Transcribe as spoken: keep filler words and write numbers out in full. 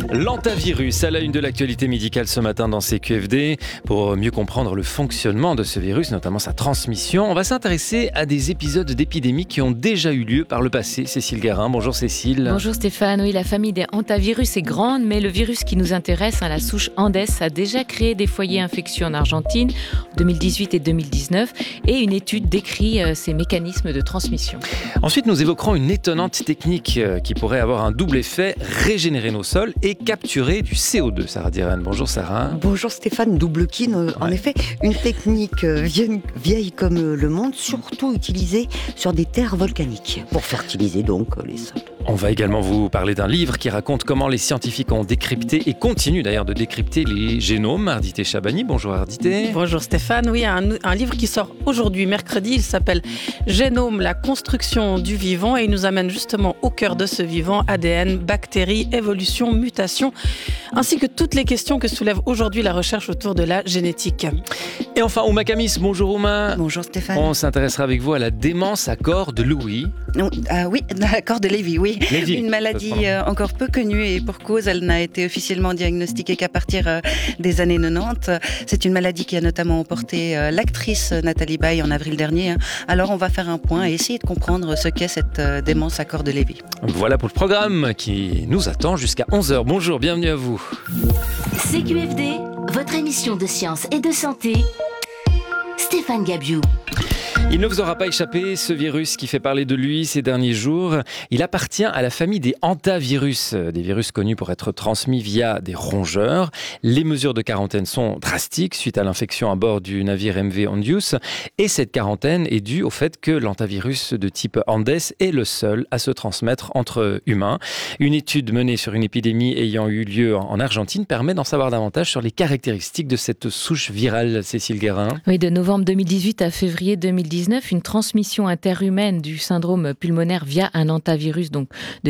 L'hantavirus à la une de l'actualité médicale ce matin dans C Q F D. Pour mieux comprendre le fonctionnement de ce virus, notamment sa transmission, on va s'intéresser à des épisodes d'épidémie qui ont déjà eu lieu par le passé. Cécile Garin, bonjour Cécile. Bonjour Stéphane, oui, la famille des hantavirus est grande, mais le virus qui nous intéresse, hein, la souche Andes, a déjà créé des foyers infectieux en Argentine en deux mille dix-huit et deux mille dix-neuf, et une étude décrit euh, ces mécanismes de transmission. Ensuite, nous évoquerons une étonnante technique euh, qui pourrait avoir un double effet, régénérer nos sols et capturer du C O deux. Sarah Diran, bonjour Sarah. Bonjour Stéphane, double kin, euh, ouais. En effet, une technique euh, vieille, vieille comme euh, le monde, surtout utilisée sur des terres volcaniques, pour fertiliser donc euh, les sols. On va également vous parler d'un livre qui raconte comment les scientifiques ont décrypté et continuent d'ailleurs de décrypter les génomes. Ardité Chabani, bonjour Ardité. Bonjour Stéphane, oui, un, un livre qui sort aujourd'hui, mercredi, il s'appelle Génome, la construction du vivant, et il nous amène justement au cœur de ce vivant, A D N, bactéries, évolution, mutation, ainsi que toutes les questions que soulève aujourd'hui la recherche autour de la génétique. Et enfin, Ouma Kamis, bonjour Ouma. Bonjour Stéphane. On s'intéressera avec vous à la démence à corps de Louis. Non, euh, oui, à corps de Lévy, oui. Lévy. Une maladie euh, encore peu connue et pour cause, elle n'a été officiellement diagnostiquée qu'à partir euh, des années quatre-vingt-dix. C'est une maladie qui a notamment emporté euh, l'actrice Nathalie Baye en avril dernier. Alors on va faire un point et essayer de comprendre ce qu'est cette euh, démence à corps de Lévy. Voilà pour le programme qui nous attend jusqu'à onze heures. Bonjour, bienvenue à vous. C Q F D, votre émission de science et de santé. Stéphane Gabiou. Il ne vous aura pas échappé, ce virus qui fait parler de lui ces derniers jours. Il appartient à la famille des hantavirus, des virus connus pour être transmis via des rongeurs. Les mesures de quarantaine sont drastiques suite à l'infection à bord du navire M V Hondius. Et cette quarantaine est due au fait que l'hantavirus de type Andes est le seul à se transmettre entre humains. Une étude menée sur une épidémie ayant eu lieu en Argentine permet d'en savoir davantage sur les caractéristiques de cette souche virale. Cécile Guérin. Oui, de novembre deux mille dix-huit à février deux mille dix-neuf, une transmission interhumaine du syndrome pulmonaire via un hantavirus donc de